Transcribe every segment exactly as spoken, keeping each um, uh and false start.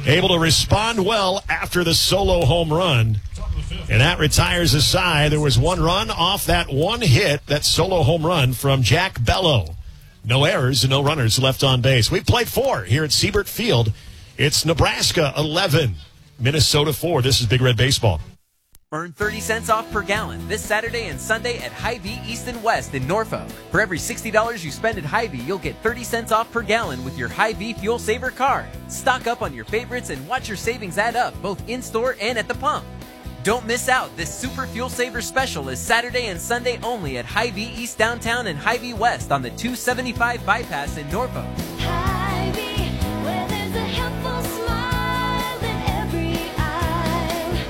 able to respond well after the solo home run. And that retires a side. There was one run off that one hit, that solo home run from Jack Bello. No errors and no runners left on base. We played four here at Siebert Field. It's Nebraska eleven, Minnesota four. This is Big Red Baseball. Earn thirty cents off per gallon this Saturday and Sunday at Hy-Vee East and West in Norfolk. For every sixty dollars you spend at Hy-Vee, you'll get thirty cents off per gallon with your Hy-Vee Fuel Saver card. Stock up on your favorites and watch your savings add up both in-store and at the pump. Don't miss out. This Super Fuel Saver special is Saturday and Sunday only at Hy-Vee East Downtown and Hy-Vee West on the two seventy-five bypass in Norfolk. Hy-Vee, where there's a helpful smile in every eye.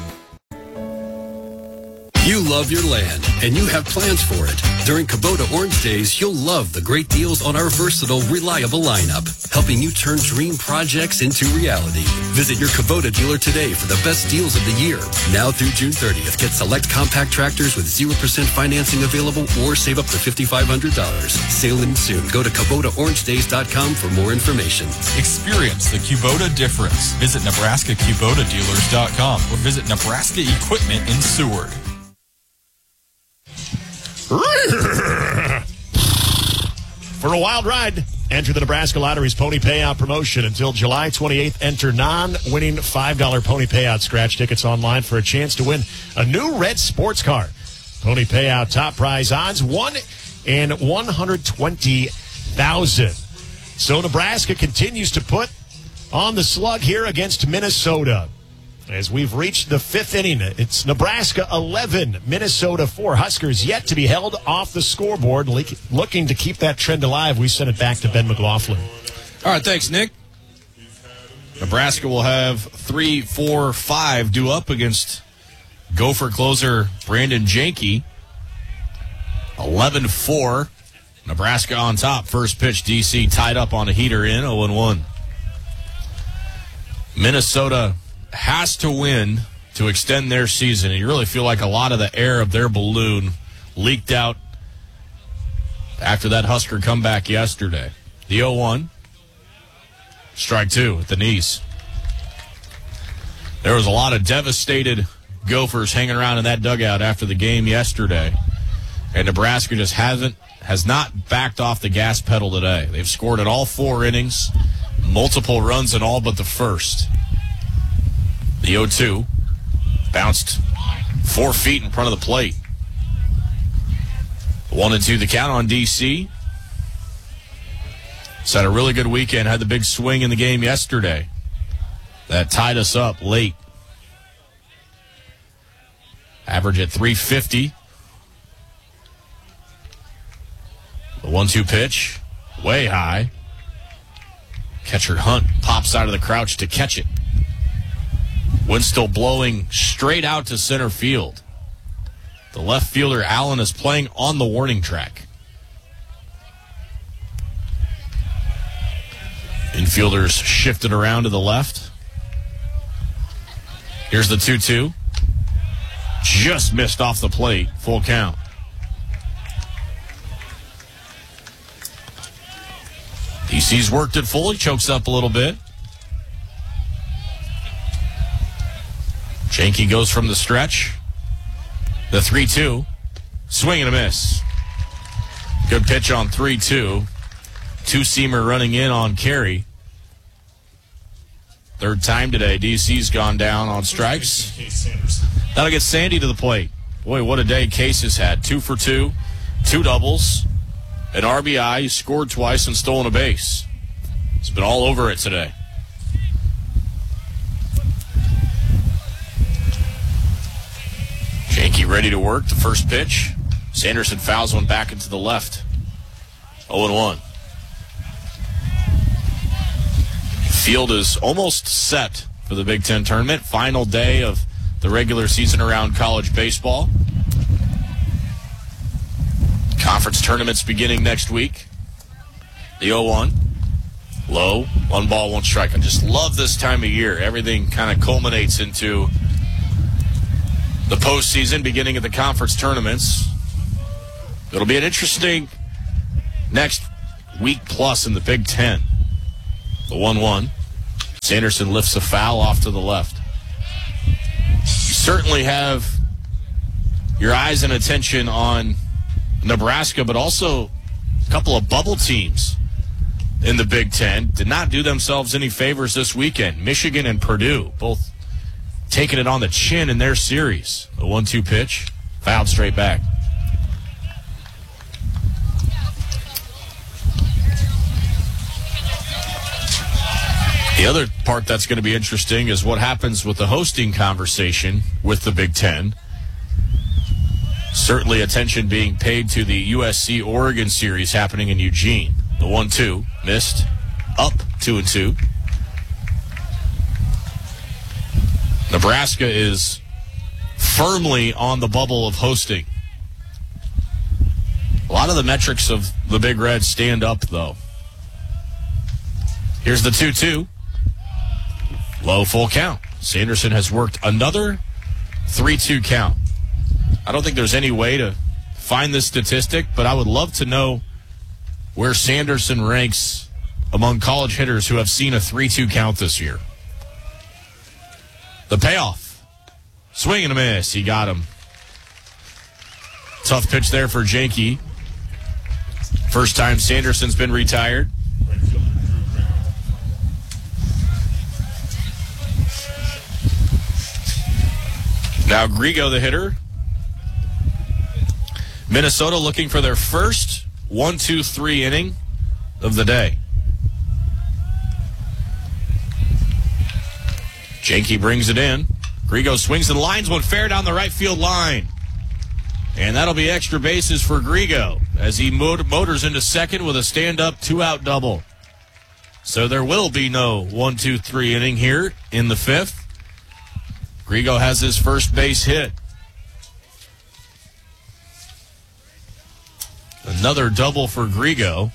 You love your land, and you have plans for it. During Kubota Orange Days, you'll love the great deals on our versatile, reliable lineup, helping you turn dream projects into reality. Visit your Kubota dealer today for the best deals of the year. Now through June thirtieth, get select compact tractors with zero percent financing available or save up to five thousand five hundred dollars. Sailing soon. Go to Kubota Orange Days dot com for more information. Experience the Kubota difference. Visit Nebraska Kubota Dealers dot com or visit Nebraska Equipment in Seward. For a wild ride, enter the Nebraska Lottery's Pony Payout promotion until July twenty-eighth. Enter non-winning five dollar Pony Payout scratch tickets online for a chance to win a new red sports car. Pony Payout top prize odds one in one hundred twenty thousand. So Nebraska continues to put on the slug here against Minnesota. As we've reached the fifth inning, it's Nebraska eleven, Minnesota four. Huskers yet to be held off the scoreboard, looking to keep that trend alive. We send it back to Ben McLaughlin. All right, thanks, Nick. Nebraska will have three, four, five due up against Gopher closer Brandon Janke. eleven four. Nebraska on top. First pitch, D C tied up on a heater in, oh and one. Minnesota has to win to extend their season. And you really feel like a lot of the air of their balloon leaked out after that Husker comeback yesterday. The oh one. Strike two at the knees. There was a lot of devastated Gophers hanging around in that dugout after the game yesterday. And Nebraska just hasn't, has not backed off the gas pedal today. They've scored in all four innings, multiple runs in all but the first. The oh two bounced four feet in front of the plate. One and two the count on D C. He's had a really good weekend. Had the big swing in the game yesterday. That tied us up late. Average at three fifty. The one two pitch. Way high. Catcher Hunt pops out of the crouch to catch it. Wind still blowing straight out to center field. The left fielder, Allen, is playing on the warning track. Infielders shifted around to the left. Here's the two two. Just missed off the plate. Full count. D C's worked it fully. Chokes up a little bit. Janke goes from the stretch. The three two. Swing and a miss. Good pitch on three two. Two-seamer running in on carry. Third time today. D C's gone down on strikes. That'll get Sandy to the plate. Boy, what a day Case has had. Two for two. Two doubles. An R B I. He scored twice and stolen a base. He's been all over it today. Janke ready to work. The first pitch. Sanderson fouls one back into the left. oh and one. Field is almost set for the Big Ten tournament. Final day of the regular season around college baseball. Conference tournaments beginning next week. The oh one. Low. One ball, one strike. I just love this time of year. Everything kind of culminates into the postseason, beginning of the conference tournaments. It'll be an interesting next week plus in the Big Ten. The one one. Sanderson lifts a foul off to the left. You certainly have your eyes and attention on Nebraska, but also a couple of bubble teams in the Big Ten did not do themselves any favors this weekend. Michigan and Purdue both taking it on the chin in their series. A one two pitch, fouled straight back. The other part that's going to be interesting is what happens with the hosting conversation with the Big Ten. Certainly attention being paid to the U S C-Oregon series happening in Eugene. The one two missed, up two and two. Nebraska is firmly on the bubble of hosting. A lot of the metrics of the Big Red stand up, though. Here's the two two. Low full count. Sanderson has worked another three two count. I don't think there's any way to find this statistic, but I would love to know where Sanderson ranks among college hitters who have seen a three two count this year. The payoff. Swing and a miss. He got him. Tough pitch there for Janke. First time Sanderson's been retired. Now Grigo, the hitter. Minnesota looking for their first one two three inning of the day. Janke brings it in. Grigo swings and lines one fair down the right field line. And that'll be extra bases for Grigo as he mot- motors into second with a stand-up two-out double. So there will be no one two three inning here in the fifth. Grigo has his first base hit. Another double for Grigo.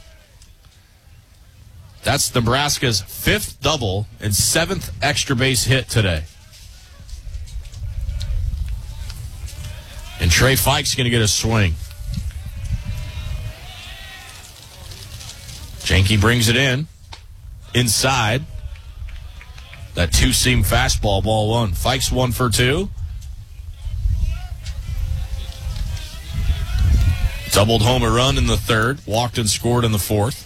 That's Nebraska's fifth double and seventh extra base hit today. And Trey Fike's going to get a swing. Janke brings it in. Inside. That two-seam fastball, ball one. Fike's one for two. Doubled home a run in the third. Walked and scored in the fourth.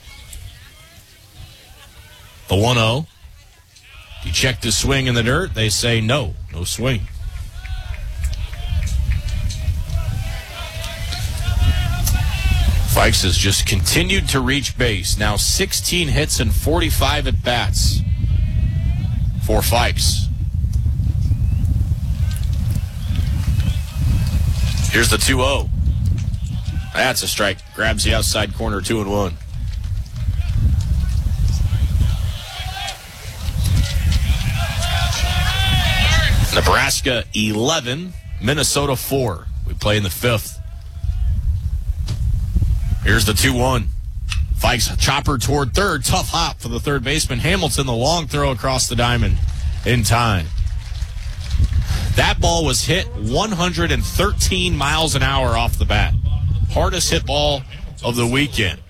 The one oh. He checked his swing in the dirt. They say no. No swing. Fikes has just continued to reach base. Now sixteen hits and forty-five at-bats for Fikes. Here's the two oh. That's a strike. Grabs the outside corner, two and one. Nebraska eleven, Minnesota four. We play in the fifth. Here's the two one. Fikes chopper toward third. Tough hop for the third baseman. Hamilton, the long throw across the diamond in time. That ball was hit one hundred thirteen miles an hour off the bat. Hardest hit ball of the weekend.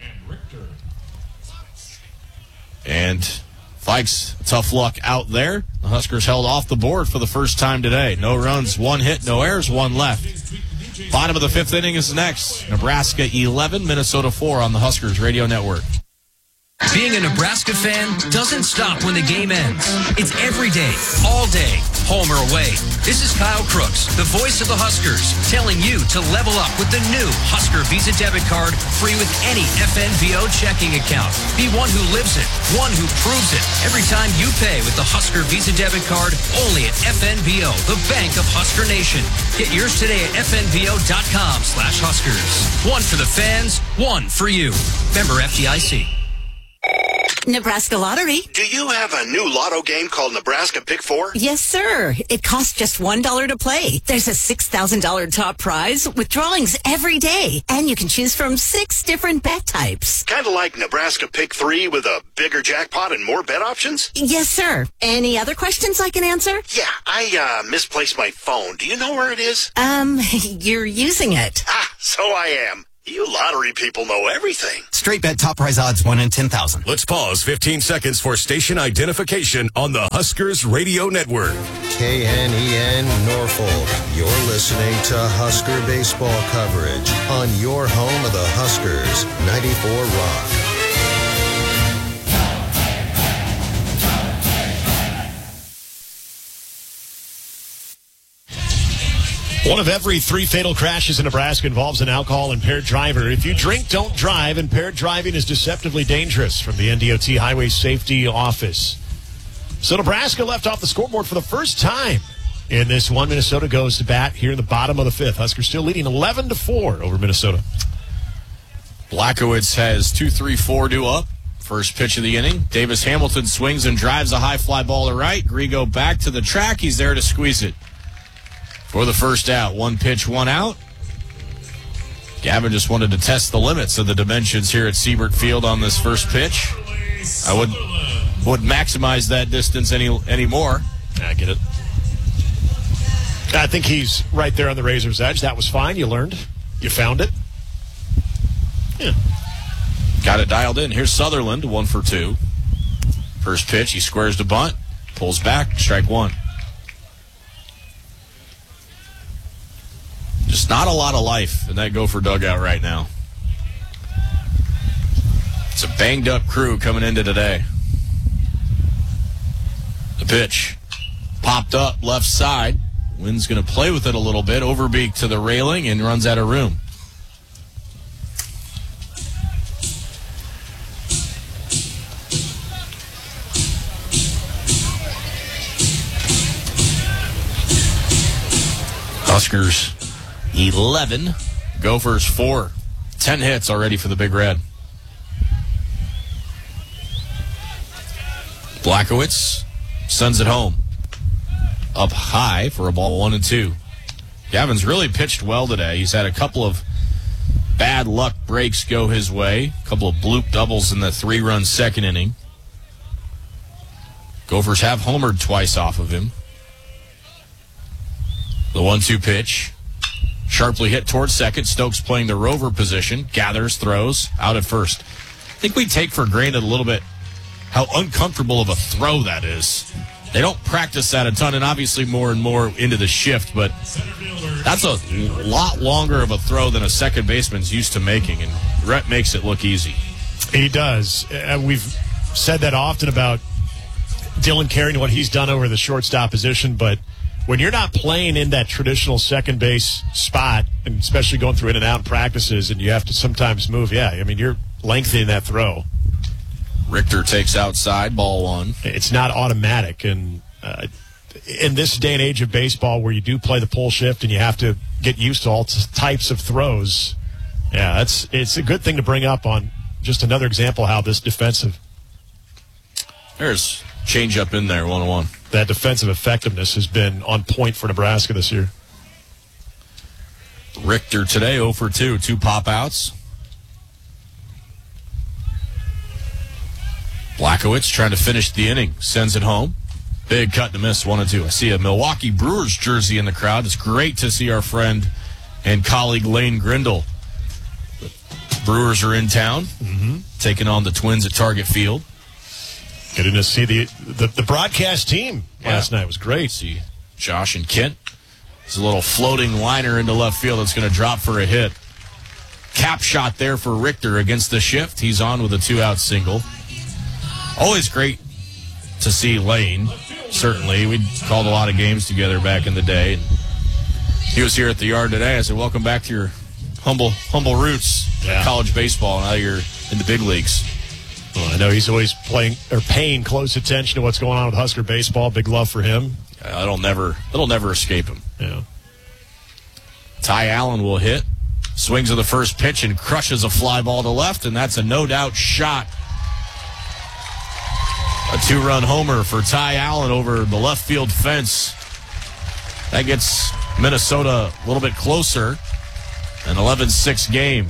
And Fikes, tough luck out there. The Huskers held off the board for the first time today. No runs, one hit, no errors, one left. Bottom of the fifth inning is next. Nebraska eleven, Minnesota four on the Huskers Radio Network. Being a Nebraska fan doesn't stop when the game ends. It's every day, all day, home or away. This is Kyle Crooks, the voice of the Huskers, telling you to level up with the new Husker Visa debit card, free with any F N B O checking account. Be one who lives it, one who proves it. Every time you pay with the Husker Visa debit card, only at F N B O, the bank of Husker Nation. Get yours today at F N B O dot com slash Huskers. One for the fans, one for you. Member F D I C. Nebraska Lottery. Do you have a new lotto game called Nebraska Pick Four? Yes, sir. It costs just one dollar to play. There's a six thousand dollars top prize with drawings every day. And you can choose from six different bet types. Kind of like Nebraska Pick Three with a bigger jackpot and more bet options? Yes, sir. Any other questions I can answer? Yeah, I uh, misplaced my phone. Do you know where it is? Um, you're using it. Ah, so I am. You lottery people know everything. Straight bet top prize odds one in ten thousand. Let's pause fifteen seconds for station identification on the Huskers Radio Network. K N E N Norfolk. You're listening to Husker baseball coverage on your home of the Huskers, ninety-four Rock. One of every three fatal crashes in Nebraska involves an alcohol-impaired driver. If you drink, don't drive. Impaired driving is deceptively dangerous. From the N D O T Highway Safety Office. So Nebraska left off the scoreboard for the first time in this one. Minnesota goes to bat here in the bottom of the fifth. Huskers still leading eleven to four over Minnesota. Blackowitz has two three four due up. First pitch of the inning. Davis Hamilton swings and drives a high fly ball to right. Grigo back to the track. He's there to squeeze it for the first out. One pitch, one out. Gavin just wanted to test the limits of the dimensions here at Siebert Field on this first pitch. I would would maximize that distance any anymore. I get it. I think he's right there on the razor's edge. That was fine. You learned. You found it. Yeah. Got it dialed in. Here's Sutherland, one for two. First pitch, he squares to bunt, pulls back, strike one. Just not a lot of life in that Gopher dugout right now. It's a banged-up crew coming into today. The pitch popped up left side. Wynn's going to play with it a little bit. Overbeak to the railing and runs out of room. Huskers eleven, Gophers four. ten hits already for the Big Red. Blackowitz sends it home. Up high for a ball one and two. Gavin's really pitched well today. He's had a couple of bad luck breaks go his way. A couple of bloop doubles in the three-run second inning. Gophers have homered twice off of him. The one two pitch. Sharply hit towards second. Stokes playing the rover position. Gathers, throws, out at first. I think we take for granted a little bit how uncomfortable of a throw that is. They don't practice that a ton, and obviously more and more into the shift, but that's a lot longer of a throw than a second baseman's used to making, and Rhett makes it look easy. He does. Uh, we've said that often about Dylan Carey and what he's done over the shortstop position, but when you're not playing in that traditional second base spot, and especially going through in and out practices, and you have to sometimes move, yeah, I mean, you're lengthening that throw. Richter takes outside, ball one. It's not automatic, and uh, in this day and age of baseball where you do play the pull shift and you have to get used to all types of throws, yeah, that's it's a good thing to bring up on just another example of how this defensive. There's change up in there, one on one. That defensive effectiveness has been on point for Nebraska this year. Richter today, oh for two, two pop-outs. Blackowitz trying to finish the inning, sends it home. Big cut to miss, one and two. I see a Milwaukee Brewers jersey in the crowd. It's great to see our friend and colleague Lane Grindle. The Brewers are in town, mm-hmm. taking on the Twins at Target Field. Getting to see the the, the broadcast team yeah. last night was great. See Josh and Kent. There's a little floating liner into left field that's going to drop for a hit. Cap shot there for Richter against the shift. He's on with a two-out single. Always great to see Lane, certainly. We called a lot of games together back in the day. And he was here at the yard today. I said, welcome back to your humble humble roots, yeah. college baseball. Now you're in the big leagues. Well, I know he's always playing or paying close attention to what's going on with Husker baseball. Big love for him. Uh, it'll never it'll never escape him. Yeah. Ty Allen will hit. Swings of the first pitch and crushes a fly ball to left, and that's a no-doubt shot. A two-run homer for Ty Allen over the left field fence. That gets Minnesota a little bit closer. An eleven six game.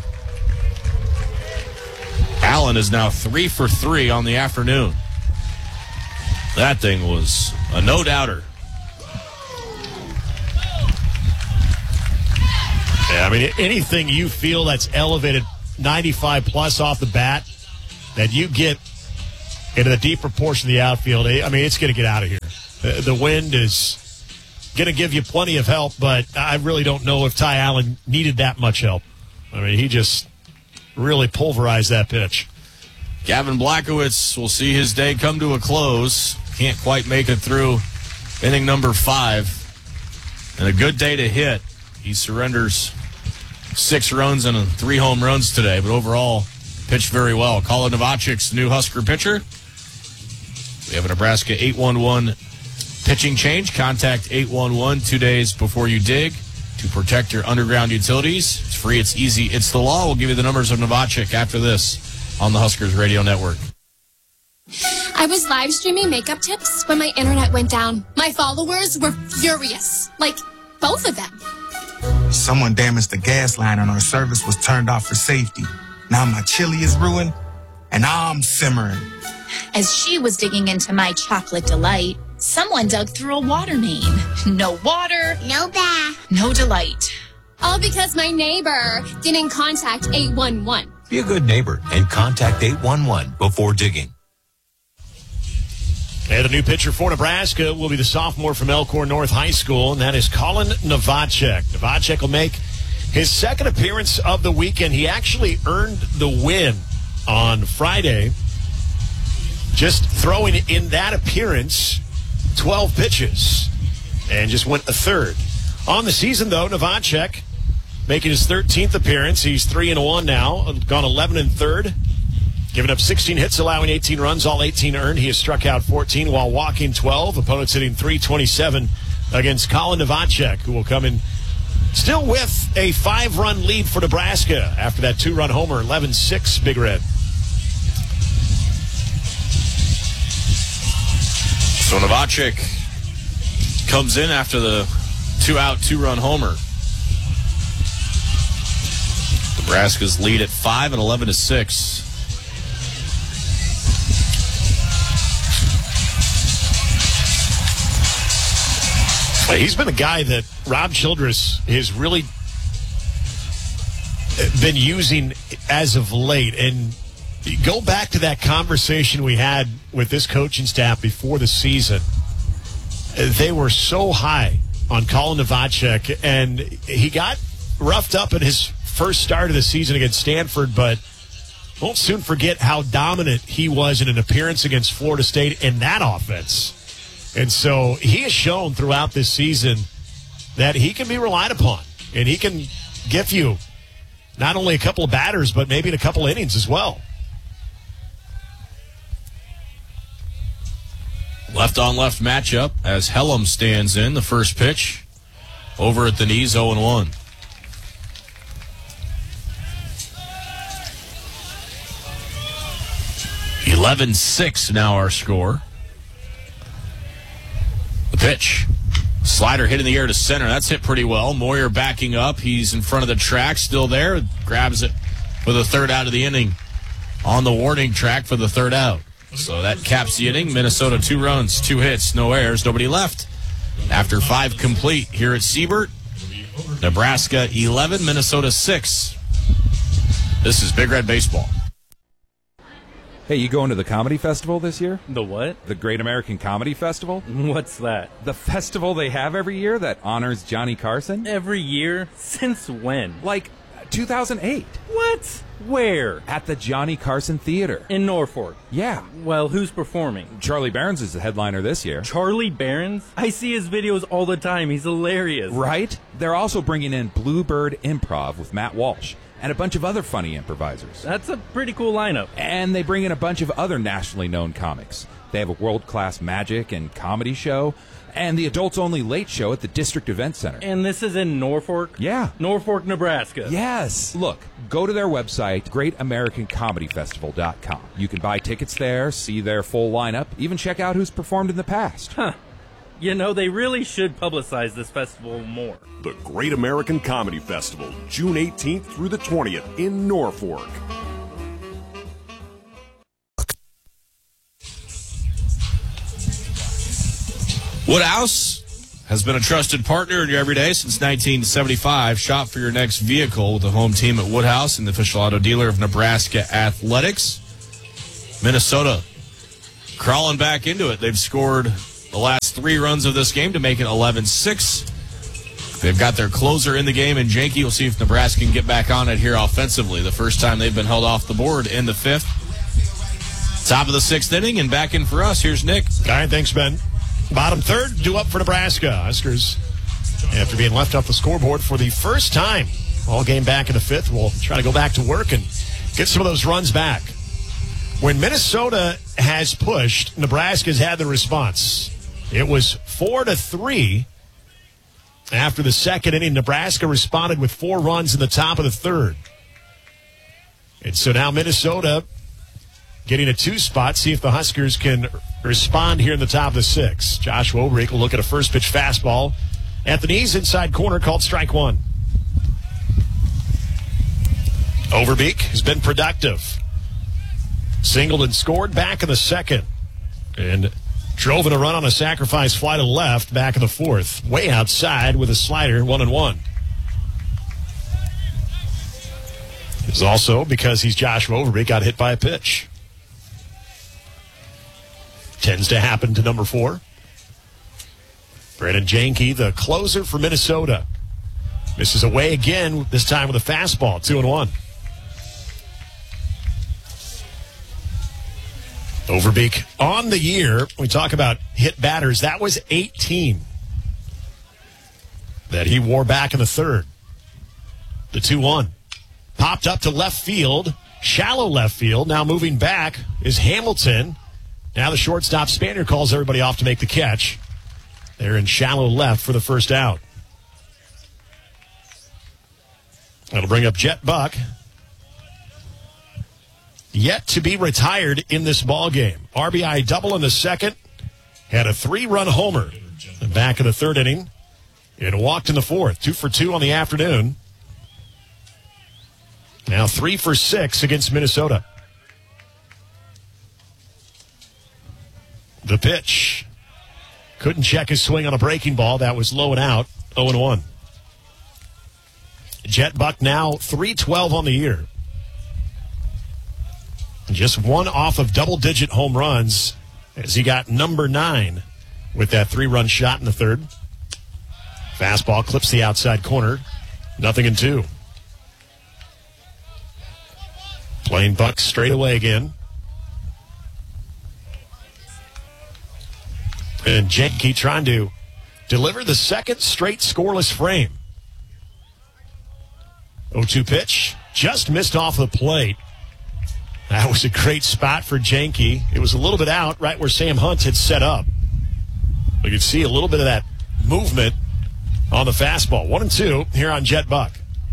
Allen is now three for three on the afternoon. That thing was a no-doubter. Yeah, Yeah, I mean, anything you feel that's elevated ninety-five plus off the bat that you get into the deeper portion of the outfield, I mean, it's going to get out of here. The, the wind is going to give you plenty of help, but I really don't know if Ty Allen needed that much help. I mean, he just really pulverized that pitch. Gavin Blackowitz will see his day come to a close. Can't quite make it through inning number five. And a good day to hit. He surrenders six runs and three home runs today, but overall pitched very well. Colin Novacek's the new Husker pitcher. We have a Nebraska eight one one pitching change. Contact eight one one two days before you dig to protect your underground utilities. It's free, it's easy, it's the law. We'll give you the numbers of Novacek after this on the Huskers Radio Network. I was live streaming makeup tips when my internet went down. My followers were furious. Like, both of them. Someone damaged the gas line and our service was turned off for safety. Now my chili is ruined and I'm simmering. As she was digging into my chocolate delight, someone dug through a water main. No water, no bath, no delight. All because my neighbor didn't contact eight one one. Be a good neighbor and contact eight one one before digging. And the new pitcher for Nebraska will be the sophomore from Elkhorn North High School, and that is Colin Novacek. Novacek will make his second appearance of the weekend. He actually earned the win on Friday, just throwing in that appearance twelve pitches and just went a third. On the season, though, Novacek making his thirteenth appearance. He's three and one now, gone eleven and third. Giving up sixteen hits, allowing eighteen runs, all eighteen earned. He has struck out fourteen while walking twelve. Opponents hitting three twenty-seven against Colin Novacek, who will come in still with a five-run lead for Nebraska after that two-run homer, eleven six Big Red. So Novacek comes in after the two-out, two-run homer. Nebraska's lead at five and eleven to six. He's been a guy that Rob Childress has really been using as of late. And go back to that conversation we had with this coaching staff before the season. They were so high on Colin Novacek, and he got roughed up in his first start of the season against Stanford, but won't soon forget how dominant he was in an appearance against Florida State in that offense. And so he has shown throughout this season that he can be relied upon, and he can give you not only a couple of batters, but maybe in a couple of innings as well. Left-on-left matchup as Hellum stands in the first pitch. Over at the knees, oh and one. eleven six now our score. The pitch. Slider hit in the air to center. That's hit pretty well. Moyer backing up. He's in front of the track, still there. Grabs it for the third out of the inning. On the warning track for the third out. So that caps the inning. Minnesota two runs, two hits, no errors, nobody left. After five complete here at Siebert, Nebraska eleven, Minnesota six. This is Big Red Baseball. Hey, you going to the comedy festival this year? The what? The Great American Comedy Festival? What's that? The festival they have every year that honors Johnny Carson? Every year? Since when? Like two thousand eight. What? Where? At the Johnny Carson Theater. In Norfolk? Yeah. Well, who's performing? Charlie Behrens is the headliner this year. Charlie Behrens? I see his videos all the time. He's hilarious. Right? They're also bringing in Bluebird Improv with Matt Walsh and a bunch of other funny improvisers. That's a pretty cool lineup. And they bring in a bunch of other nationally known comics. They have a world-class magic and comedy show, and the adults-only late show at the District Event Center. And this is in Norfolk? Yeah. Norfolk, Nebraska. Yes. Look, go to their website, great american comedy festival dot com. You can buy tickets there, see their full lineup, even check out who's performed in the past. Huh. You know, they really should publicize this festival more. The Great American Comedy Festival, June eighteenth through the twentieth in Norfolk. Woodhouse has been a trusted partner in your everyday since nineteen seventy-five. Shop for your next vehicle with the home team at Woodhouse and the official auto dealer of Nebraska Athletics. Minnesota crawling back into it. They've scored the last three runs of this game to make it eleven six. They've got their closer in the game, and Janke will see if Nebraska can get back on it here offensively. The first time they've been held off the board in the fifth. Top of the sixth inning, and back in for us. Here's Nick. All right, thanks, Ben. Bottom third, due up for Nebraska. Huskers, after being left off the scoreboard for the first time all game back in the fifth, will try to go back to work and get some of those runs back. When Minnesota has pushed, Nebraska's had the response. It was four to three after the second inning. Nebraska responded with four runs in the top of the third. And so now Minnesota getting a two spot, see if the Huskers can respond here in the top of the sixth. Joshua Overbeek will look at a first pitch fastball at the knees, inside corner, called strike one. Overbeek has been productive. Singled and scored back in the second. And drove in a run on a sacrifice fly to left back in the fourth. Way outside with a slider, one and one. It's also because he's Joshua Overbeek, got hit by a pitch. Tends to happen to number four. Brandon Janke, the closer for Minnesota. Misses away again, this time with a fastball, two and one. Overbeek on the year. We talk about hit batters. That was eighteen that he wore back in the third. The two one. Popped up to left field. Shallow left field. Now moving back is Hamilton. Now the shortstop Spanier calls everybody off to make the catch. They're in shallow left for the first out. That'll bring up Jet Buck. Yet to be retired in this ball game. R B I double in the second. Had a three-run homer in the back of the third inning. And walked in the fourth. Two for two on the afternoon. Now three for six against Minnesota. The pitch. Couldn't check his swing on a breaking ball. That was low and out. oh and one. Jet Buck now three twelve on the year. Just one off of double-digit home runs as he got number nine with that three-run shot in the third. Fastball clips the outside corner. Nothing in two. Playing Buck straight away again. And Janke trying to deliver the second straight scoreless frame. oh two pitch. Just missed off the plate. That was a great spot for Janke. It was a little bit out right where Sam Hunt had set up. We could see a little bit of that movement on the fastball. One and two here on Jet Buck.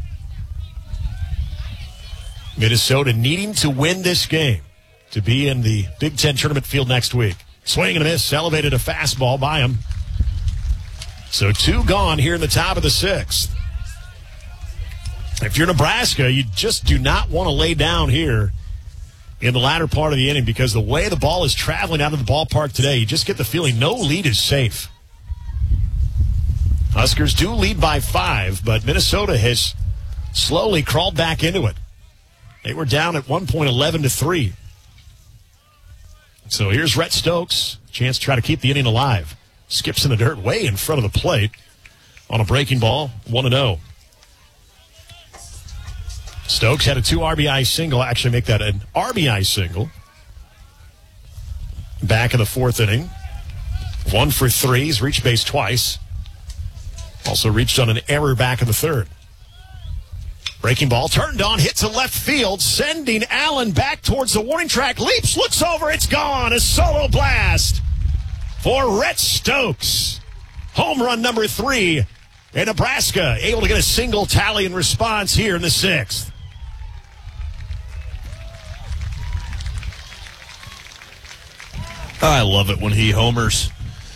Minnesota needing to win this game to be in the Big Ten tournament field next week. Swing and a miss, elevated a fastball by him. So two gone here in the top of the sixth. If you're Nebraska, you just do not want to lay down here in the latter part of the inning because the way the ball is traveling out of the ballpark today, you just get the feeling no lead is safe. Huskers do lead by five, but Minnesota has slowly crawled back into it. They were down at one point eleven to three. So here's Rhett Stokes. Chance to try to keep the inning alive. Skips in the dirt way in front of the plate on a breaking ball, one and oh. Stokes had a two R B I single. Actually make that an R B I single. Back in the fourth inning. One for three. He's reached base twice. Also reached on an error back in the third. Breaking ball turned on, hit to left field, sending Allen back towards the warning track. Leaps, looks over, it's gone. A solo blast for Rhett Stokes. Home run number three. And Nebraska able to get a single tally in response here in the sixth. I love it when he homers.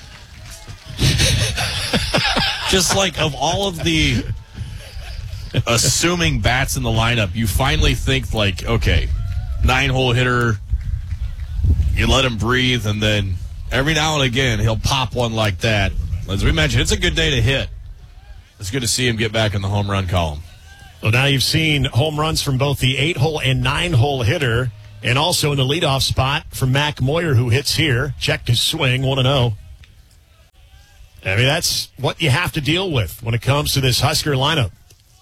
Just like of all of the assuming bats in the lineup, you finally think like, okay, nine-hole hitter, you let him breathe, and then every now and again he'll pop one like that. as we mentioned, it's a good day to hit. It's good to see him get back in the home run column. Well, now you've seen home runs from both the eight-hole and nine-hole hitter, and also in the leadoff spot from Mac Moyer, who hits here. Checked his swing, one and oh. I mean, that's what you have to deal with when it comes to this Husker lineup.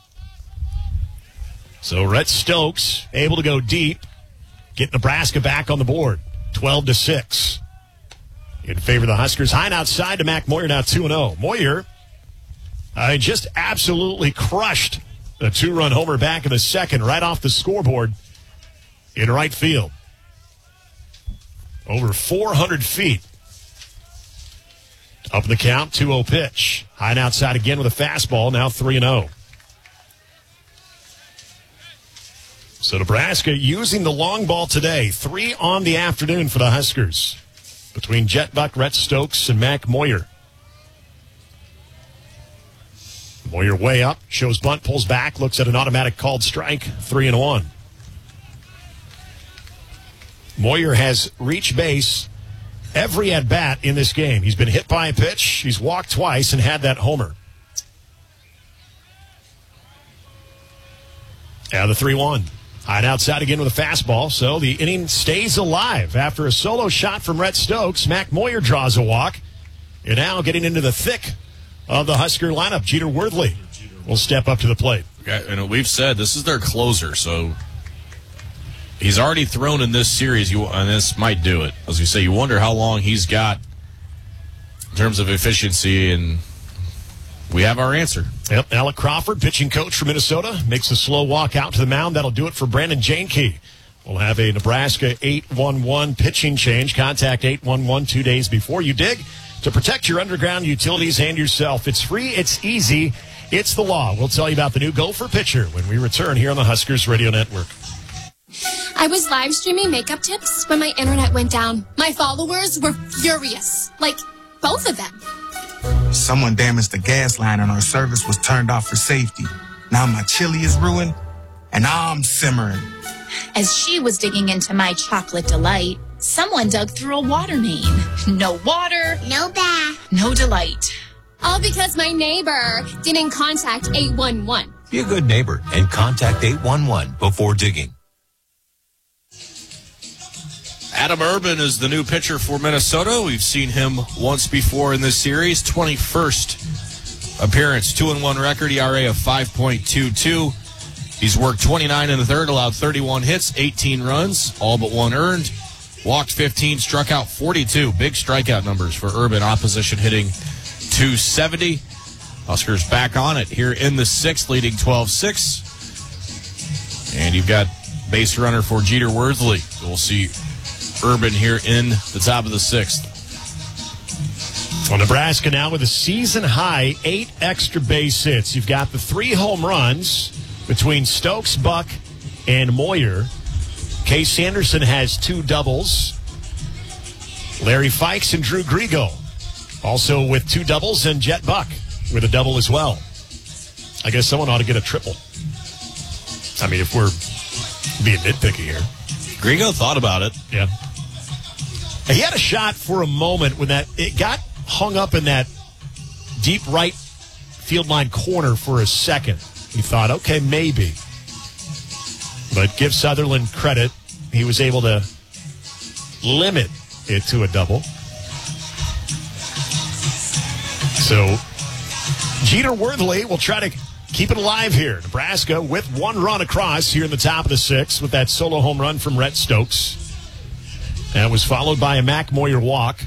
So Rhett Stokes able to go deep, get Nebraska back on the board, twelve to six. In favor of the Huskers. Hine outside to Mac Moyer, now two and oh. Moyer uh, just absolutely crushed a two-run homer back in the second, right off the scoreboard in right field. Over four hundred feet. Up in the count, two oh pitch. Hine outside again with a fastball, now three and oh. So Nebraska using the long ball today. Three on the afternoon for the Huskers. Between Jet Buck, Rhett Stokes, and Mac Moyer. Moyer way up, shows bunt, pulls back, looks at an automatic called strike, three and one. Moyer has reached base every at-bat in this game. He's been hit by a pitch, he's walked twice, and had that homer. Now the three one. Hine outside again with a fastball, so the inning stays alive. After a solo shot from Rhett Stokes, Mac Moyer draws a walk. And now getting into the thick of the Husker lineup, Jeter Worthley will step up to the plate. Okay, and we've said this is their closer, so he's already thrown in this series, you, and this might do it. As we say, you wonder how long he's got in terms of efficiency, and we have our answer. Yep, Alec Crawford, pitching coach for Minnesota, makes a slow walk out to the mound. That'll do it for Brandon Janke. We'll have a Nebraska eight one one pitching change. Contact eight one one two days before you dig to protect your underground utilities and yourself. It's free, it's easy, it's the law. We'll tell you about the new Gopher pitcher when we return here on the Huskers Radio Network. I was live streaming makeup tips when my internet went down. My followers were furious. Like, both of them. Someone damaged the gas line and our service was turned off for safety. Now my chili is ruined and I'm simmering. As she was digging into my chocolate delight, someone dug through a water main. No water, no bath, no delight. All because my neighbor didn't contact eight one one. Be a good neighbor and contact eight one one before digging. Adam Urban is the new pitcher for Minnesota. We've seen him once before in this series. twenty-first appearance, two and one record, E R A of five point two two. He's worked twenty-nine in the third, allowed thirty-one hits, eighteen runs, all but one earned. Walked fifteen, struck out forty-two. Big strikeout numbers for Urban. Opposition hitting two seventy. Huskers back on it here in the sixth, leading twelve six. And you've got base runner for Jeter Worthley. We'll see Urban here in the top of the sixth. Well, Nebraska now with a season-high eight extra base hits. You've got the three home runs between Stokes, Buck, and Moyer. Case Sanderson has two doubles. Larry Fikes and Drew Grigo also with two doubles, and Jet Buck with a double as well. I guess someone ought to get a triple. I mean, if we're being nitpicky here. Grigo thought about it. Yeah. He had a shot for a moment when that it got hung up in that deep right field line corner for a second. He thought, okay, maybe. But give Sutherland credit. He was able to limit it to a double. So Jeter Worthley will try to keep it alive here. Nebraska with one run across here in the top of the sixth with that solo home run from Rhett Stokes. That was followed by a Mac Moyer walk.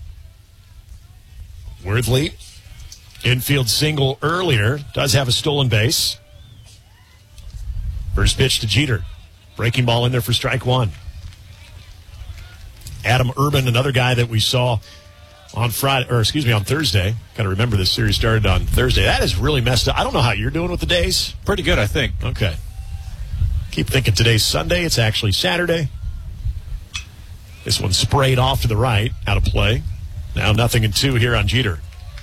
Worthley, infield single earlier, does have a stolen base. First pitch to Jeter. Breaking ball in there for strike one. Adam Urban, another guy that we saw on Friday, or excuse me, on Thursday. Got to remember this series started on Thursday. That is really messed up. I don't know how you're doing with the days. Pretty good, I think. Okay. Keep thinking today's Sunday. It's actually Saturday. This one sprayed off to the right, out of play. Now nothing in two here on Jeter.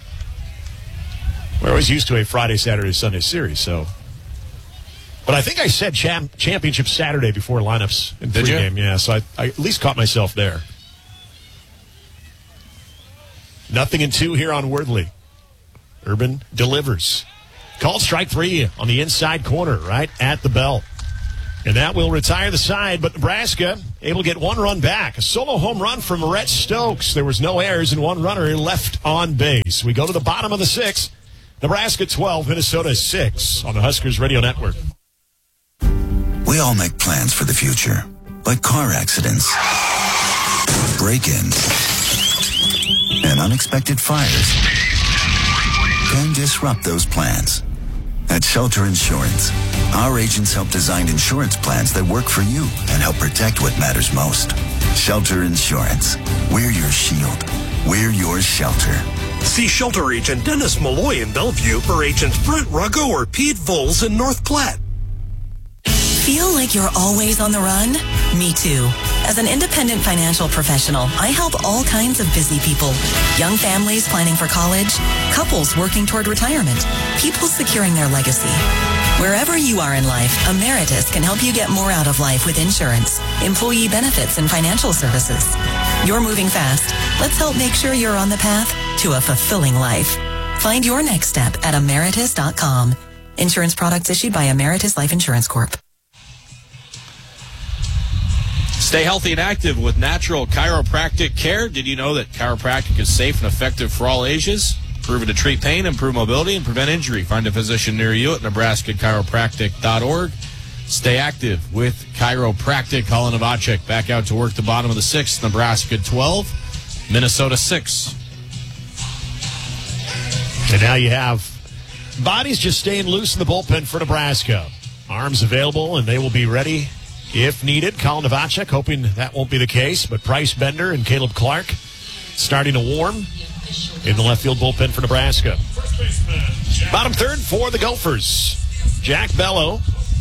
We're always used to a Friday, Saturday, Sunday series, so. But I think I said champ- championship Saturday before lineups in Did pregame. you? Yeah, so I, I at least caught myself there. Nothing in two here on Worthley. Urban delivers. Called strike three on the inside corner, right at the belt. And that will retire the side, but Nebraska able to get one run back. A solo home run from Rhett Stokes. There was no errors and one runner left on base. We go to the bottom of the sixth. Nebraska twelve, Minnesota six on the Huskers Radio Network. We all make plans for the future, but car accidents, break-ins, and unexpected fires can disrupt those plans. At Shelter Insurance, our agents help design insurance plans that work for you and help protect what matters most. Shelter Insurance. We're your shield. We're your shelter. See Shelter Agent Dennis Malloy in Bellevue or Agents Brent Ruggo or Pete Voles in North Platte. Feel like you're always on the run? Me too. As an independent financial professional, I help all kinds of busy people. Young families planning for college, couples working toward retirement, people securing their legacy. Wherever you are in life, Emeritus can help you get more out of life with insurance, employee benefits, and financial services. You're moving fast. Let's help make sure you're on the path to a fulfilling life. Find your next step at emeritus dot com. Insurance products issued by Emeritus Life Insurance Corp. Stay healthy and active with natural chiropractic care. Did you know that chiropractic is safe and effective for all ages? Proven to treat pain, improve mobility, and prevent injury. Find a physician near you at nebraska chiropractic dot org. Stay active with chiropractic. Colin Novacek back out to work the bottom of the sixth. Nebraska twelve, Minnesota six. And now you have bodies just staying loose in the bullpen for Nebraska. Arms available, and they will be ready if needed. Colin Novacek hoping that won't be the case, but Price Bender and Caleb Clark starting to warm in the left field bullpen for Nebraska. Bottom third for the Gophers. Jack Bello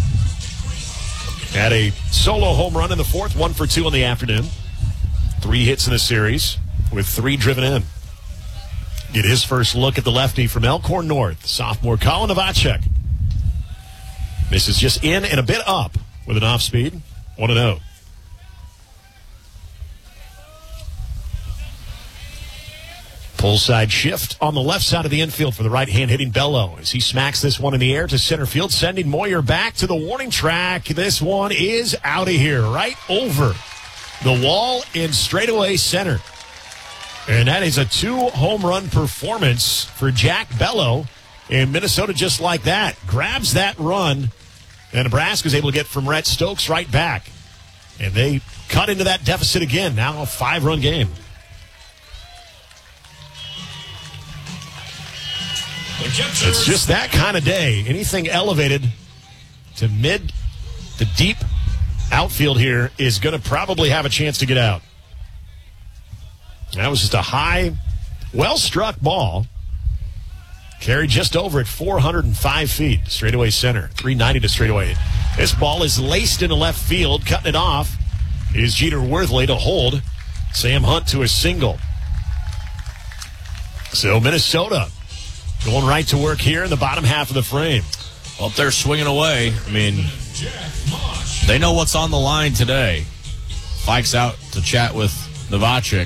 had a solo home run in the fourth, one for two in the afternoon. Three hits in the series with three driven in. Get his first look at the lefty from Elkhorn North, sophomore Colin Novacek. This is just in and a bit up with an off speed, one and oh. Pull side shift on the left side of the infield for the right-hand hitting Bello as he smacks this one in the air to center field, sending Moyer back to the warning track. This one is out of here, right over the wall in straightaway center. And that is a two-home run performance for Jack Bello. And Minnesota just like that grabs that run, and Nebraska is able to get from Rhett Stokes right back. And they cut into that deficit again, now a five-run game. It's just that kind of day. Anything elevated to mid to deep outfield here is going to probably have a chance to get out. That was just a high, well-struck ball. Carried just over at four hundred five feet, straightaway center, three ninety to straightaway. This ball is laced into left field. Cutting it off is Jeter Worthley to hold Sam Hunt to a single. So Minnesota going right to work here in the bottom half of the frame. Well, if they're swinging away, I mean, they know what's on the line today. Fike's out to chat with Novacek.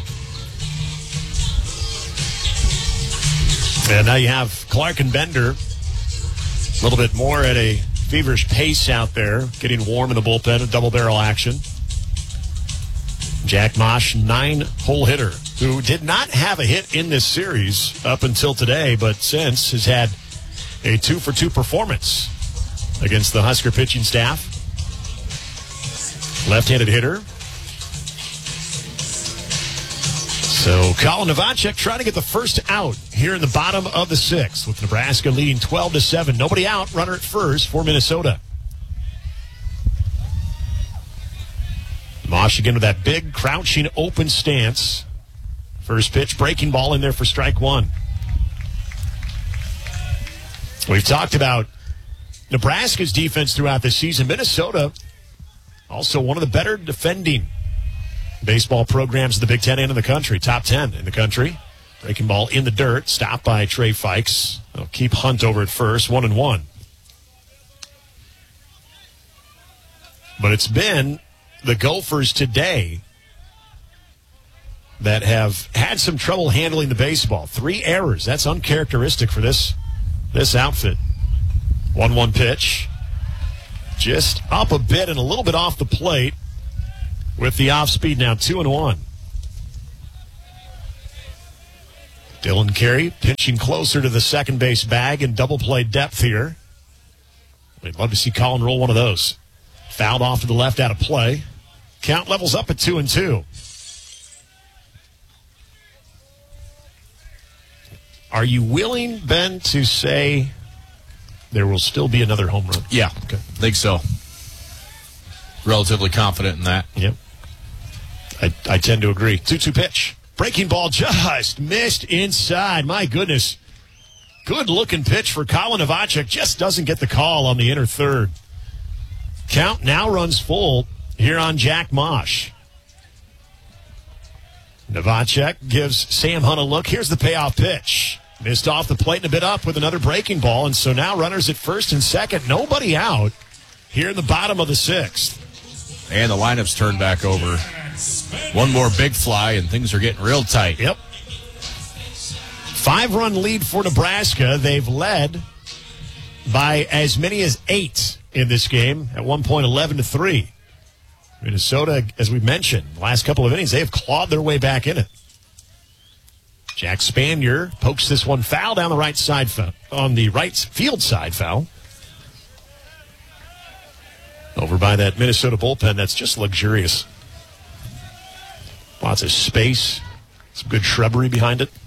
And now you have Clark and Bender a little bit more at a feverish pace out there, getting warm in the bullpen, a double barrel action. Jack Mosh, nine-hole hitter, who did not have a hit in this series up until today, but since has had a two-for-two performance against the Husker pitching staff. Left-handed hitter. So Colin Novacek trying to get the first out here in the bottom of the sixth, with Nebraska leading twelve to seven. Nobody out, runner at first for Minnesota. Mosh again with that big crouching open stance. First pitch, breaking ball in there for strike one. We've talked about Nebraska's defense throughout the season. Minnesota, also one of the better defending baseball programs in the Big Ten and in the country. Top ten in the country. Breaking ball in the dirt, stopped by Trey Fikes. They'll keep Hunt over at first, one and one. But it's been the Gophers today that have had some trouble handling the baseball. Three errors. That's uncharacteristic for this this outfit. one one pitch. Just up a bit and a little bit off the plate with the off speed now, two and one. Dylan Carey pitching closer to the second base bag and double play depth here. We'd love to see Colin roll one of those. Fouled off to the left out of play. Count levels up at two and two. Are you willing, Ben, to say there will still be another home run? Yeah, okay. Think so. Relatively confident in that. Yep. I, I tend to agree. two two pitch. Breaking ball just missed inside. My goodness. Good-looking pitch for Colin Novacek. Just doesn't get the call on the inner third. Count now runs full here on Jack Mosh. Novacek gives Sam Hunt a look. Here's the payoff pitch. Missed off the plate and a bit up with another breaking ball. And so now runners at first and second. Nobody out here in the bottom of the sixth. And the lineup's turned back over. One more big fly, and things are getting real tight. Yep. Five-run lead for Nebraska. They've led by as many as eight in this game. At one point, eleven to three. Minnesota, as we mentioned, last couple of innings, they have clawed their way back in it. Jack Spanier pokes this one foul down the right side, foul, on the right field side foul. Over by that Minnesota bullpen, that's just luxurious. Lots of space, some good shrubbery behind it.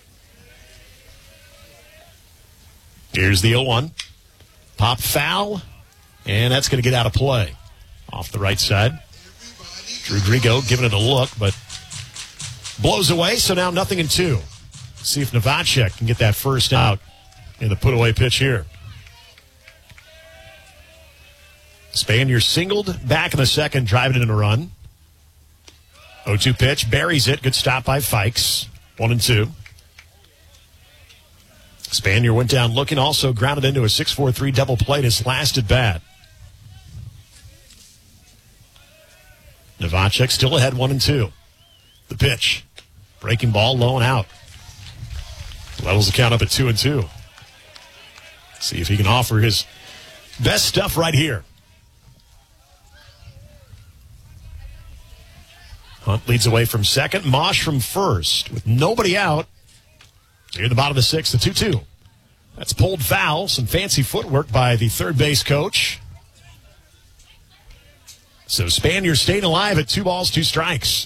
Here's the oh one. Pop foul, and that's going to get out of play. Off the right side. Drew Grigo giving it a look, but blows away, so now nothing in two. See if Novacek can get that first out in the put-away pitch here. Spanier singled back in the second, driving it in a run. oh two pitch, buries it. Good stop by Fikes. One and two. Spanier went down looking, also grounded into a six four three double play his last at bat. Novacek still ahead, one and two. The pitch. Breaking ball, low and out. Levels the count up at two and two. See if he can offer his best stuff right here. Hunt leads away from second. Mosh from first. With nobody out. Here in the bottom of the sixth, the two two. That's pulled foul. Some fancy footwork by the third base coach. So Spanier staying alive at two balls, two strikes.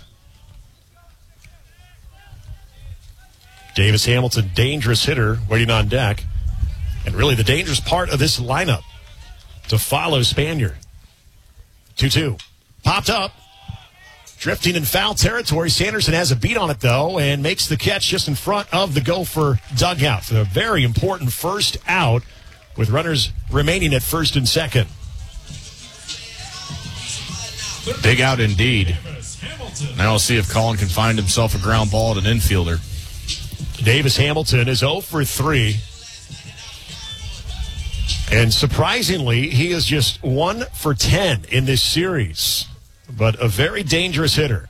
Davis Hamilton, dangerous hitter, waiting on deck. And really the dangerous part of this lineup to follow Spanier. two two. Popped up. Drifting in foul territory. Sanderson has a beat on it, though, and makes the catch just in front of the Gopher dugout for a very important first out with runners remaining at first and second. Big out indeed. Now we'll see if Colin can find himself a ground ball at an infielder. Davis Hamilton is oh for three. And surprisingly, he is just one for ten in this series. But a very dangerous hitter.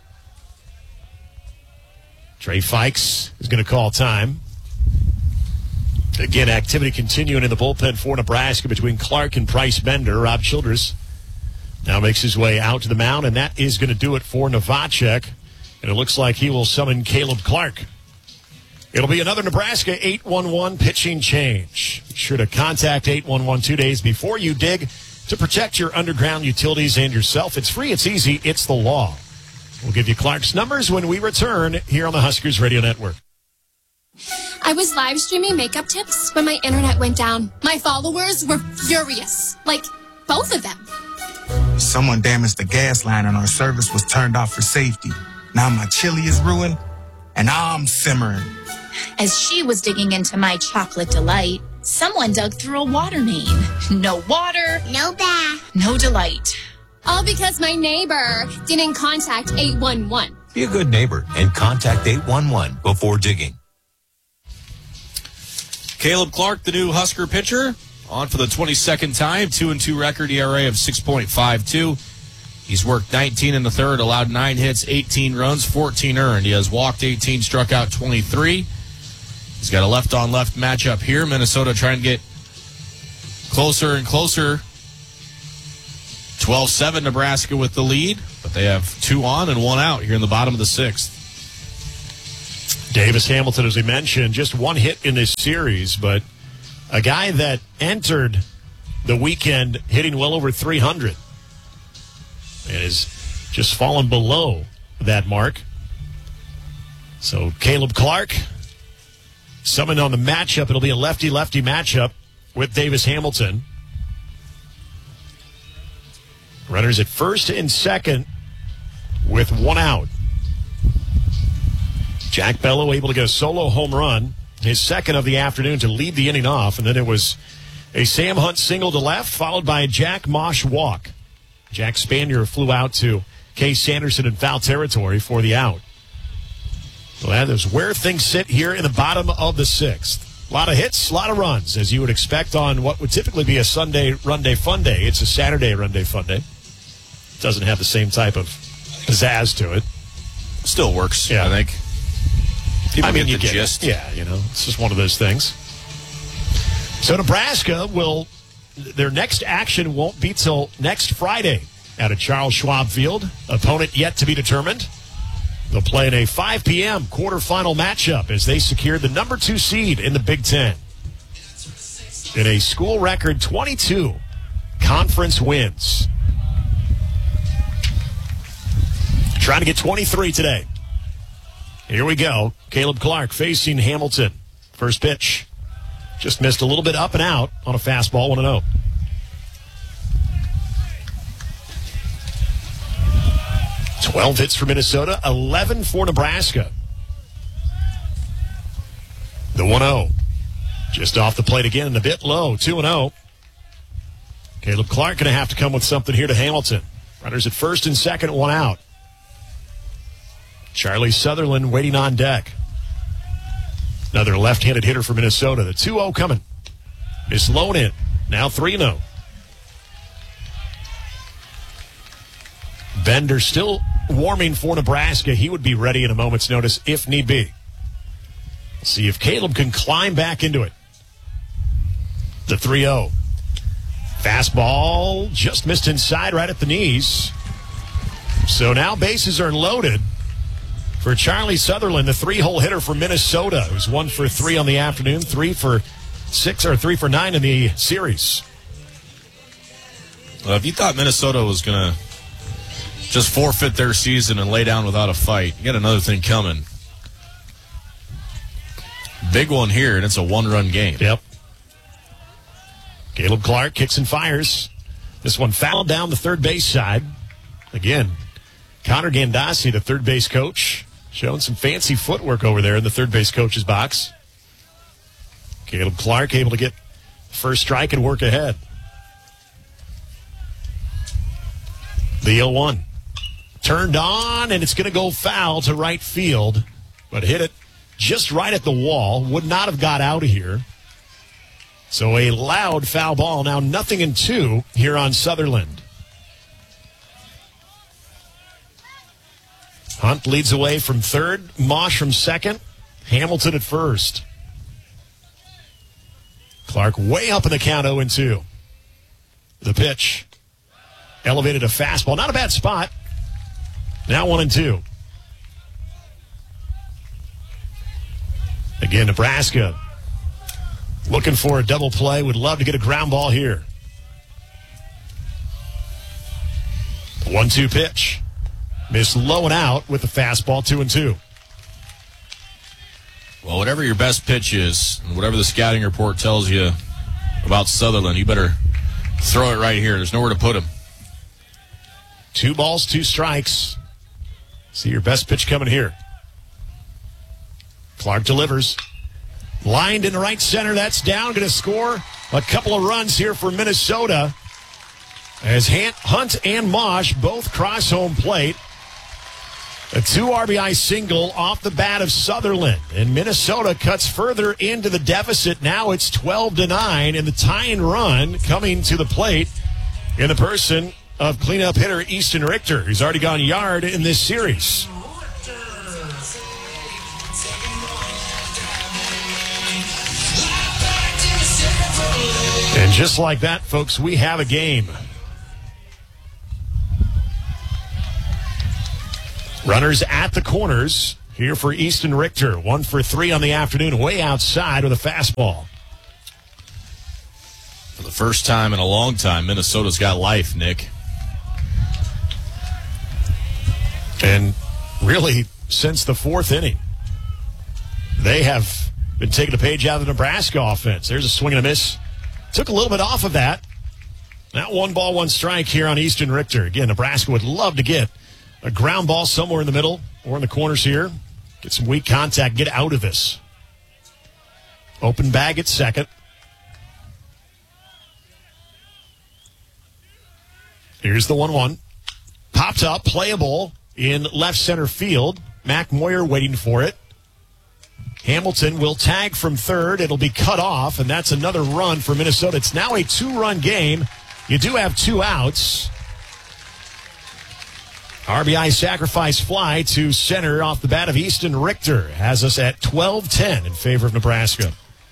Trey Fikes is going to call time. Again, activity continuing in the bullpen for Nebraska between Clark and Price Bender. Rob Childress now makes his way out to the mound, and that is going to do it for Novacek. And it looks like he will summon Caleb Clark. It'll be another Nebraska eight one one pitching change. Be sure to contact eight one one two days before you dig to protect your underground utilities and yourself. It's free, it's easy, it's the law. We'll give you Clark's numbers when we return here on the Huskers Radio Network. I was live streaming makeup tips when my internet went down. My followers were furious. Like, both of them. Someone damaged the gas line and our service was turned off for safety. Now my chili is ruined and I'm simmering. As she was digging into my chocolate delight, someone dug through a water main. No water. No bath. No delight. All because my neighbor didn't contact eight one one. Be a good neighbor and contact eight one one before digging. Caleb Clark, the new Husker pitcher, on for the twenty-second time. two and two record, E R A of six point five two. He's worked nineteen in the third, allowed nine hits, eighteen runs, fourteen earned. He has walked eighteen, struck out twenty-three. He's got a left-on-left matchup here. Minnesota trying to get closer and closer. twelve seven Nebraska with the lead, but they have two on and one out here in the bottom of the sixth. Davis Hamilton, as we mentioned, just one hit in this series, but a guy that entered the weekend hitting well over three hundred and is just fallen below that mark. So Caleb Clark summoned on the matchup. It'll be a lefty-lefty matchup with Davis Hamilton. Runners at first and second with one out. Jack Bello able to get a solo home run, his second of the afternoon, to lead the inning off. And then it was a Sam Hunt single to left, followed by a Jack Mosh walk. Jack Spanier flew out to Case Sanderson in foul territory for the out. So that is where things sit here in the bottom of the sixth. A lot of hits, a lot of runs, as you would expect on what would typically be a Sunday run day fun day. It's a Saturday run day fun day. Doesn't have the same type of pizzazz to it. Still works, yeah. I think. People I mean, get you the get gist. It. Yeah, you know, it's just one of those things. So Nebraska will, their next action won't be till next Friday at a Charles Schwab Field. Opponent yet to be determined. They'll play in a five p.m. quarterfinal matchup as they secured the number two seed in the Big Ten. In a school record twenty-two conference wins. Trying to get twenty-three today. Here we go. Caleb Clark facing Hamilton. First pitch. Just missed a little bit up and out on a fastball, one and oh. twelve hits for Minnesota, eleven for Nebraska. The one oh. Just off the plate again and a bit low, two and oh. Caleb Clark going to have to come with something here to Hamilton. Runners at first and second, one out. Charlie Sutherland waiting on deck. Another left-handed hitter for Minnesota. The two oh coming. Miss Lone in. Now three oh. Bender still warming for Nebraska. He would be ready in a moment's notice if need be. We'll see if Caleb can climb back into it. The three oh. Fastball just missed inside right at the knees. So now bases are loaded for Charlie Sutherland, the three-hole hitter for Minnesota, who's one for three on the afternoon, three for six, or three for nine in the series. Well, if you thought Minnesota was going to just forfeit their season and lay down without a fight, you got another thing coming. Big one here, and it's a one-run game. Yep. Caleb Clark kicks and fires. This one fouled down the third base side. Again, Connor Gandasi, the third base coach, showing some fancy footwork over there in the third base coach's box. Caleb Clark able to get first strike and work ahead. The oh one. Turned on, and it's going to go foul to right field, but hit it just right at the wall. Would not have got out of here. So a loud foul ball. Now nothing in two here on Sutherland. Hunt leads away from third. Mosh from second. Hamilton at first. Clark way up in the count, oh and two. The pitch. Elevated a fastball. Not a bad spot. Now one and two. Again, Nebraska looking for a double play. Would love to get a ground ball here. one two pitch. Miss low and out with the fastball, two and two. Well, whatever your best pitch is, and whatever the scouting report tells you about Sutherland, you better throw it right here. There's nowhere to put him. Two balls, two strikes. See your best pitch coming here. Clark delivers. Lined in right center. That's down. Going to score a couple of runs here for Minnesota as Hunt and Mosh both cross home plate. A two R B I single off the bat of Sutherland. And Minnesota cuts further into the deficit. Now it's twelve to nine, and the tying run coming to the plate in the person of cleanup hitter Easton Richter, who's already gone yard in this series. And just like that, folks, we have a game. Runners at the corners here for Easton Richter. One for three on the afternoon, way outside with a fastball. For the first time in a long time, Minnesota's got life, Nick. And really, since the fourth inning, they have been taking a page out of the Nebraska offense. There's a swing and a miss. Took a little bit off of that. Now one ball, one strike here on Easton Richter. Again, Nebraska would love to get a ground ball somewhere in the middle or in the corners here. Get some weak contact, get out of this. Open bag at second. Here's the one one. Popped up, playable in left center field. Mac Moyer waiting for it. Hamilton will tag from third. It'll be cut off, and that's another run for Minnesota. It's now a two-run game. You do have two outs. R B I sacrifice fly to center off the bat of Easton Richter has us at twelve ten in favor of Nebraska.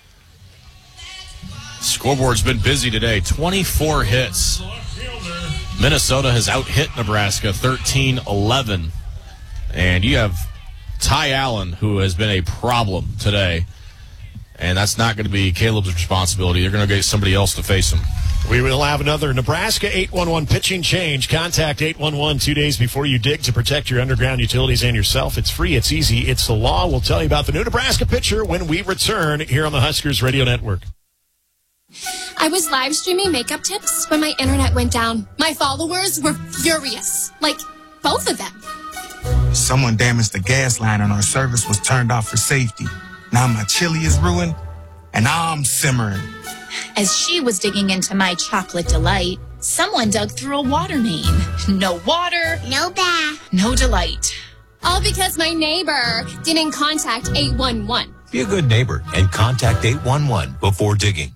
Scoreboard's been busy today. twenty-four hits. Minnesota has out-hit Nebraska thirteen eleven. And you have Ty Allen, who has been a problem today. And that's not going to be Caleb's responsibility. They're going to get somebody else to face him. We will have another Nebraska eight one one pitching change. Contact eight one one two days before you dig to protect your underground utilities and yourself. It's free, it's easy, it's the law. We'll tell you about the new Nebraska pitcher when we return here on the Huskers Radio Network. I was live streaming makeup tips when my internet went down. My followers were furious. Like, both of them. Someone damaged the gas line and our service was turned off for safety. Now my chili is ruined and I'm simmering. As she was digging into my chocolate delight, someone dug through a water main. No water, no bath, no delight. All because my neighbor didn't contact eight one one. Be a good neighbor and contact eight one one before digging.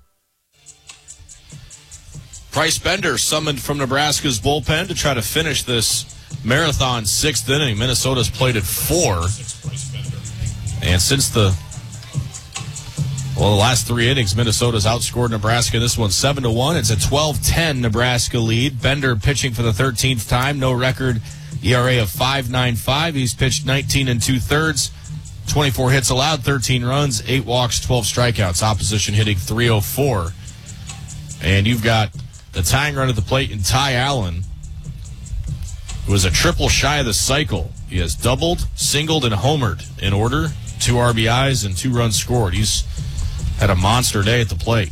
Bryce Bender summoned from Nebraska's bullpen to try to finish this marathon sixth inning. Minnesota's played at four. And since the Well, the last three innings, Minnesota's outscored Nebraska. This one seven to one. It's a twelve ten Nebraska lead. Bender pitching for the thirteenth time. No record E R A of five ninety-five. He's pitched nineteen and two-thirds. twenty-four hits allowed, thirteen runs, eight walks, twelve strikeouts. Opposition hitting three oh four. And you've got the tying run at the plate in Ty Allen, who was a triple shy of the cycle. He has doubled, singled, and homered in order. Two R B Is and two runs scored. He's had a monster day at the plate.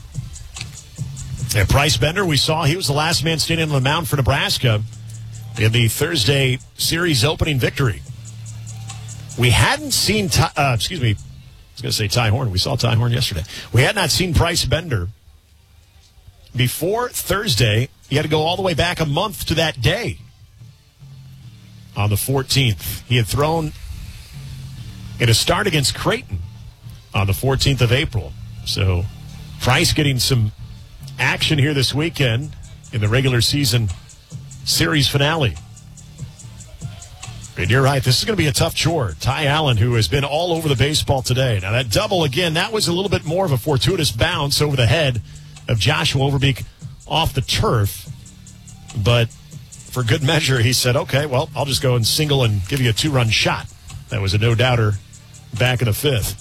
And Bryce Bender, we saw he was the last man standing on the mound for Nebraska in the Thursday series opening victory. We hadn't seen, Ty, uh, excuse me, I was going to say Ty Horn. We saw Ty Horn yesterday. We had not seen Bryce Bender before Thursday. He had to go all the way back a month to that day on the fourteenth. He had thrown in a start against Creighton on the fourteenth of April. So Price getting some action here this weekend in the regular season series finale. And you're right, this is going to be a tough chore. Ty Allen, who has been all over the baseball today. Now that double, again, that was a little bit more of a fortuitous bounce over the head of Joshua Overbeek off the turf. But for good measure, he said, okay, well, I'll just go and single and give you a two-run shot. That was a no-doubter back in the fifth.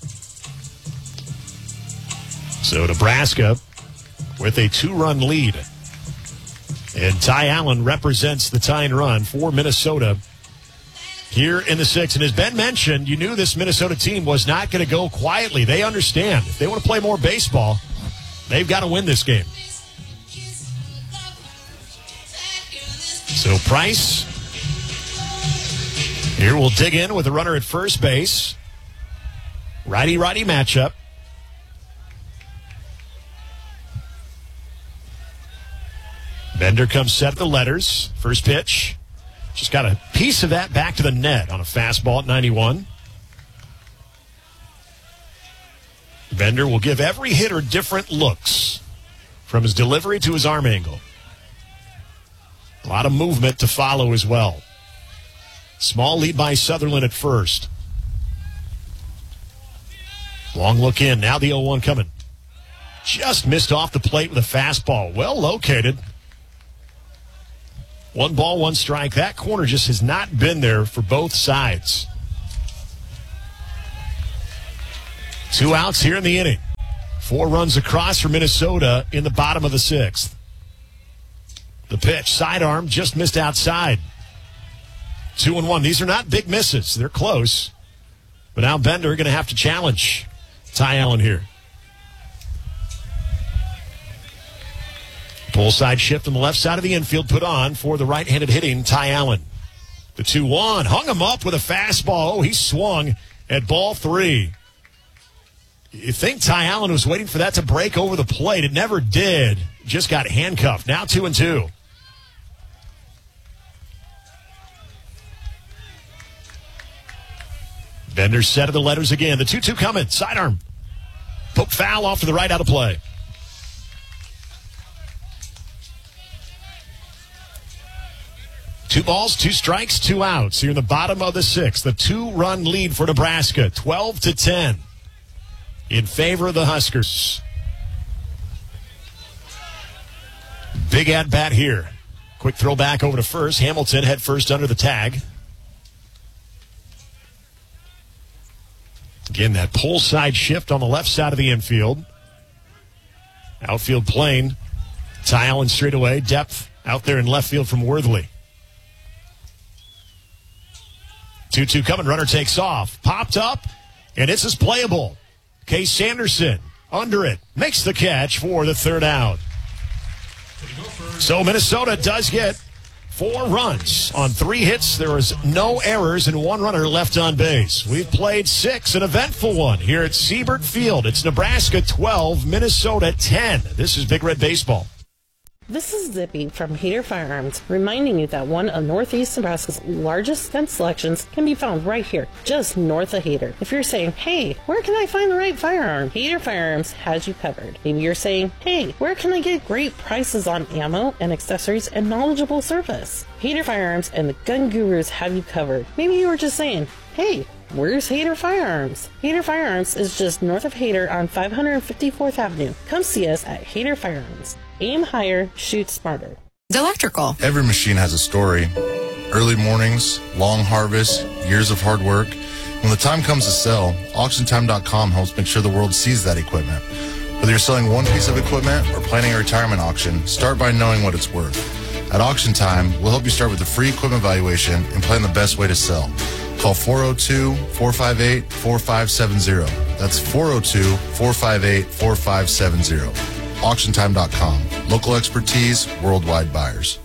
So Nebraska with a two-run lead. And Ty Allen represents the tying run for Minnesota here in the sixth. And as Ben mentioned, you knew this Minnesota team was not going to go quietly. They understand. If they want to play more baseball, they've got to win this game. So Price here will dig in with a runner at first base. Righty-righty matchup. Bender comes set at the letters. First pitch. Just got a piece of that back to the net on a fastball at ninety-one. Bender will give every hitter different looks from his delivery to his arm angle. A lot of movement to follow as well. Small lead by Sutherland at first. Long look in. Now the oh one coming. Just missed off the plate with a fastball. Well located. One ball, one strike. That corner just has not been there for both sides. Two outs here in the inning. Four runs across for Minnesota in the bottom of the sixth. The pitch, sidearm, just missed outside. Two and one. These are not big misses. They're close. But now Bender going to have to challenge Ty Allen here. Pull side shift on the left side of the infield put on for the right-handed hitting Ty Allen. The two one. Hung him up with a fastball. Oh, he swung at ball three. You think Ty Allen was waiting for that to break over the plate. It never did. Just got handcuffed. Now two and two. Bender set of the letters again. The two two coming. Sidearm. Poke foul off to the right, out of play. Two balls, two strikes, two outs. Here in the bottom of the sixth. The two-run lead for Nebraska. twelve to ten. In favor of the Huskers. Big at-bat here. Quick throw back over to first. Hamilton head first under the tag. Again, that pull side shift on the left side of the infield. Outfield plane. Ty Allen straight away. Depth out there in left field from Worthley. two two coming. Runner takes off. Popped up, and it's as playable. Case Sanderson under it. Makes the catch for the third out. So Minnesota does get four runs on three hits. There was no errors and one runner left on base. We've played six, an eventful one here at Siebert Field. It's Nebraska twelve, Minnesota ten. This is Big Red Baseball. This is Zippy from Hader Firearms, reminding you that one of Northeast Nebraska's largest gun selections can be found right here, just north of Hader. If you're saying, hey, where can I find the right firearm? Hader Firearms has you covered. Maybe you're saying, hey, where can I get great prices on ammo and accessories and knowledgeable service? Hader Firearms and the Gun Gurus have you covered. Maybe you were just saying, hey, where's Hader Firearms? Hader Firearms is just north of Hader on five hundred fifty-fourth Avenue. Come see us at Hader Firearms. Aim higher, shoot smarter. Electrical. Every machine has a story. Early mornings, long harvests, years of hard work. When the time comes to sell, auction time dot com helps make sure the world sees that equipment. Whether you're selling one piece of equipment or planning a retirement auction, start by knowing what it's worth. At Auction Time, we'll help you start with a free equipment valuation and plan the best way to sell. Call four oh two, four five eight, four five seven zero. That's four oh two, four five eight, four five seven zero. auction time dot com. Local expertise, worldwide buyers.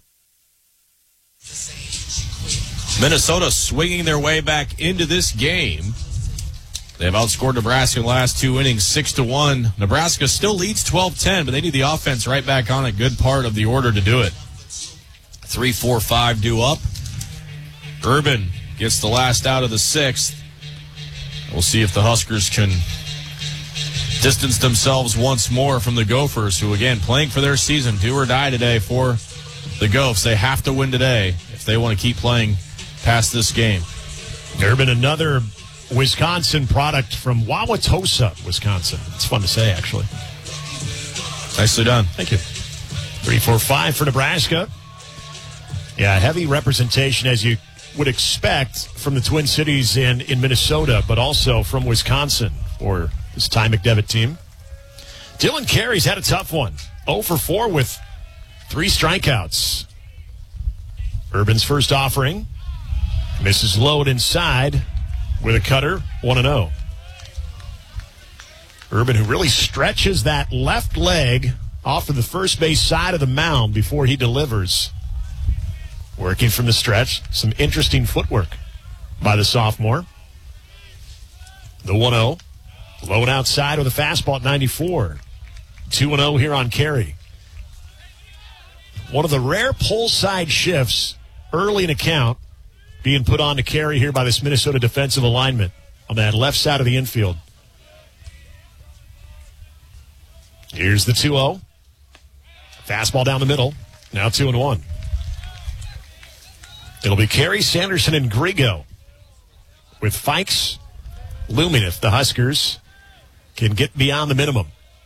Minnesota swinging their way back into this game. They've outscored Nebraska in the last two innings, six to one. Nebraska still leads twelve ten, but they need the offense right back on a good part of the order to do it. Three, four, five due up. Urban gets the last out of the sixth. We'll see if the Huskers can distance themselves once more from the Gophers, who, again, playing for their season, do or die today for the Gophs. They have to win today if they want to keep playing past this game. Urban, another Wisconsin product from Wauwatosa, Wisconsin. It's fun to say, actually. Nicely done. Thank you. Three, four, five for Nebraska. Yeah, heavy representation, as you would expect, from the Twin Cities in, in Minnesota, but also from Wisconsin for this Ty McDevitt team. Dylan Carey's had a tough one. oh for four with three strikeouts. Urban's first offering. Misses low inside with a cutter, one and oh. Urban, who really stretches that left leg off of the first base side of the mound before he delivers. Working from the stretch. Some interesting footwork by the sophomore. The one oh. Low and outside with a fastball at ninety-four. two and oh here on Carey. One of the rare pull side shifts early in a count being put on to Carey here by this Minnesota defensive alignment on that left side of the infield. Here's the two oh. Fastball down the middle. Now two and one. It'll be Carey, Sanderson, and Grigo, with Fikes looming if the Huskers can get beyond the minimum.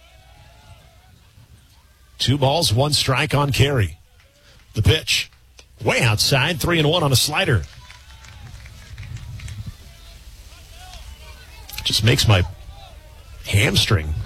Two balls, one strike on Carey. The pitch, way outside, three and one on a slider. Just makes my hamstring